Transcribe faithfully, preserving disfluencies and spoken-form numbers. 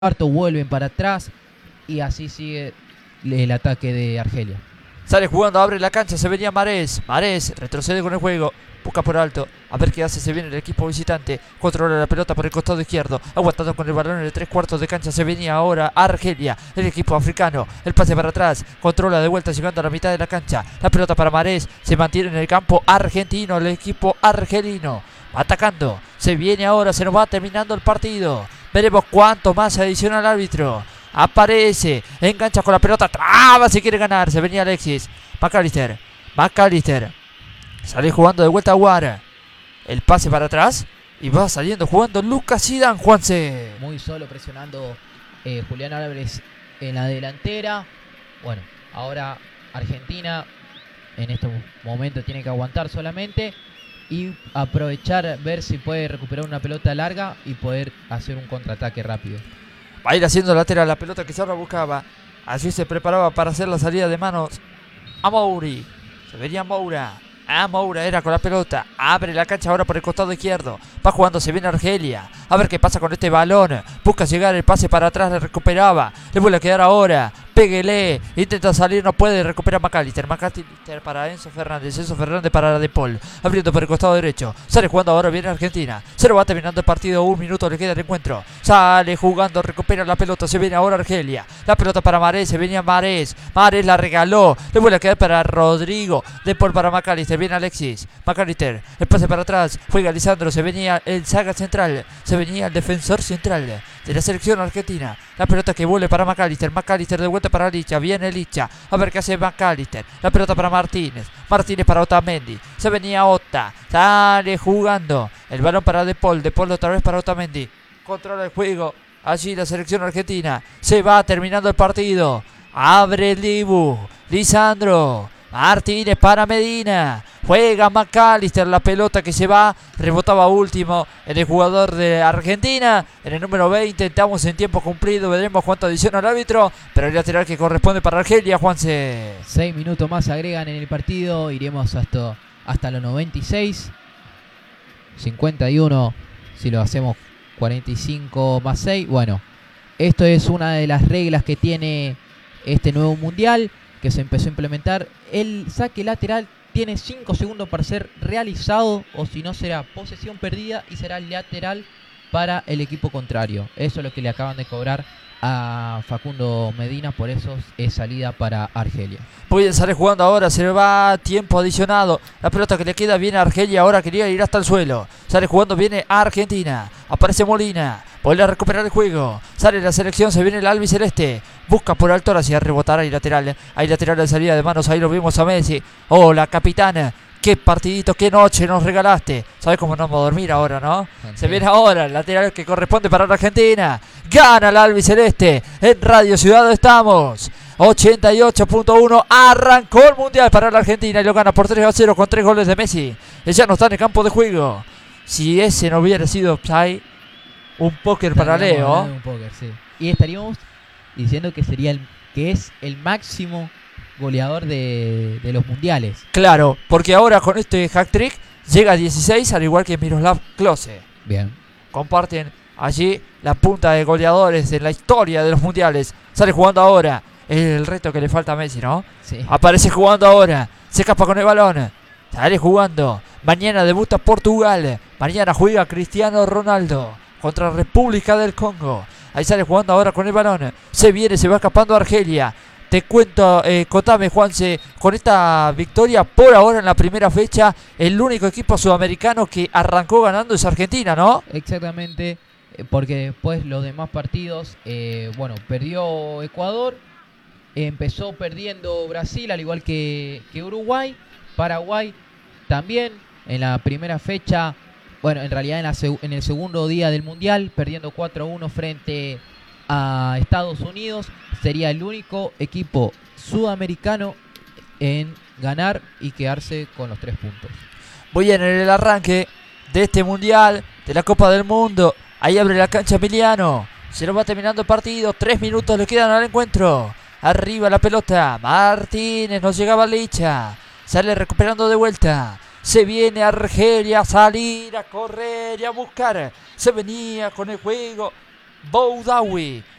cuarto, vuelven para atrás y así sigue el ataque de Argelia. Sale jugando, abre la cancha, se venía Marés. Marés retrocede con el juego, busca por alto, a ver qué hace, se viene el equipo visitante. Controla la pelota por el costado izquierdo, aguantando con el balón en el tres cuartos de cancha. Se venía ahora Argelia, el equipo africano. El pase para atrás, controla de vuelta llegando a la mitad de la cancha. La pelota para Marés, se mantiene en el campo argentino, el equipo argelino. Atacando, se viene ahora, se nos va terminando el partido. Veremos cuánto más adiciona el árbitro. Aparece, engancha con la pelota, traba si quiere ganar. Se venía Alexis, McAllister, McAllister. Sale jugando de vuelta a Guara. El pase para atrás y va saliendo jugando Lucas Zidane, Juanse. Muy solo presionando eh, Julián Álvarez en la delantera. Bueno, ahora Argentina en este momento tiene que aguantar solamente y aprovechar, ver si puede recuperar una pelota larga y poder hacer un contraataque rápido. Va a ir haciendo lateral la pelota que Sarra buscaba. Allí se preparaba para hacer la salida de manos a Mouri. Se venía Moura. A Moura era con la pelota. Abre la cancha ahora por el costado izquierdo. Va jugando, se viene Argelia. A ver qué pasa con este balón. Busca llegar, el pase para atrás, le recuperaba. Le vuelve a quedar ahora. Péguele. Intenta salir, no puede. Recupera McAllister. McAllister para Enzo Fernández. Enzo Fernández para De Paul. Abriendo por el costado derecho. Sale jugando ahora, viene Argentina. Se lo va terminando el partido. Un minuto le queda el encuentro. Sale jugando, recupera la pelota. Se viene ahora Argelia. La pelota para Marés. Se venía Marés. Marés la regaló. Le vuelve a quedar para Rodrigo. De Paul para McAllister. Viene Alexis. McAllister. El pase para atrás. Juega Lisandro. Se venía el zaga central. Se venía el defensor central de la selección argentina. La pelota que vuelve para McAllister. McAllister de vuelta para Licha. Viene Licha. A ver qué hace McAllister. La pelota para Martínez. Martínez para Otamendi. Se venía Ota. Sale jugando. El balón para De Paul. De Paul otra vez para Otamendi. Controla el juego. Allí la selección argentina. Se va terminando el partido. Abre el Dibu. Lisandro. Martínez para Medina. Juega McAllister, la pelota que se va. Rebotaba último en el jugador de Argentina. En el número veinte. Estamos en tiempo cumplido. Veremos cuánto adiciona el árbitro. Pero el lateral que corresponde para Argelia, Juanse. Seis minutos más agregan en el partido. Iremos hasta, hasta los noventa y seis. cincuenta y uno. Si lo hacemos cuarenta y cinco más seis. Bueno, esto es una de las reglas que tiene este nuevo mundial, que se empezó a implementar. El saque lateral tiene cinco segundos para ser realizado, o si no será posesión perdida y será lateral para el equipo contrario. Eso es lo que le acaban de cobrar a Facundo Medina, por eso es salida para Argelia. Puede salir jugando ahora, se le va tiempo adicionado. La pelota que le queda viene a Argelia, ahora quería ir hasta el suelo. Sale jugando, viene a Argentina. Aparece Molina, vuelve a recuperar el juego. Sale la selección, se viene el albiceleste. Busca por alto, hacia rebotar, hay lateral. Hay lateral de salida de manos, ahí lo vimos a Messi. Oh, la capitana. Qué partidito, qué noche nos regalaste. ¿Sabes cómo no vamos a dormir ahora, no? Okay. Se viene ahora el lateral que corresponde para la Argentina. Gana el albiceleste. En Radio Ciudad estamos. ochenta y ocho punto uno. Arrancó el mundial para la Argentina y lo gana por tres a cero con tres goles de Messi. Ya no está en el campo de juego. Si ese no hubiera sido offside, un póker para Leo. Un póker, sí. Y estaríamos diciendo que sería el que es el máximo goleador de, de los mundiales. Claro, porque ahora con este hat-trick llega a dieciséis, al igual que Miroslav Klose. Bien. Comparten allí la punta de goleadores en la historia de los mundiales. Sale jugando ahora. El reto que le falta a Messi, ¿no? Sí. Aparece jugando ahora. Se escapa con el balón. Sale jugando. Mañana debuta Portugal. Mañana juega Cristiano Ronaldo contra República del Congo. Ahí sale jugando ahora con el balón. Se viene, se va escapando Argelia. Te cuento, eh, contame, Juanse, con esta victoria por ahora en la primera fecha, el único equipo sudamericano que arrancó ganando es Argentina, ¿no? Exactamente, porque después los demás partidos, eh, bueno, perdió Ecuador, empezó perdiendo Brasil, al igual que, que Uruguay, Paraguay también en la primera fecha, bueno, en realidad en, la, en el segundo día del Mundial, perdiendo cuatro a uno frente a Estados Unidos. Sería el único equipo sudamericano en ganar y quedarse con los tres puntos. Muy bien, en el arranque de este mundial, de la Copa del Mundo. Ahí abre la cancha Emiliano. Se nos va terminando el partido. Tres minutos le quedan al encuentro. Arriba la pelota. Martínez, nos llegaba Licha. Sale recuperando de vuelta. Se viene Argelia a salir, a correr y a buscar. Se venía con el juego. Boudawi.